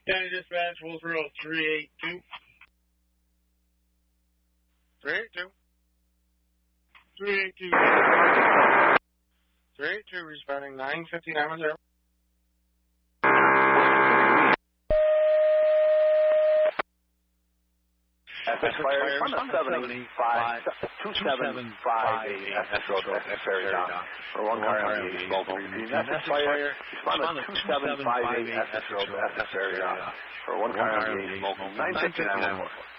County Dispatch, Wolfboro 382. 382. 382. 382, responding 95910. FX fire from 2758 FX Road, FX area. For one car on the multiple. FX fire respond to 2758 FX Road, FX area. For one car on the multiple. 95914.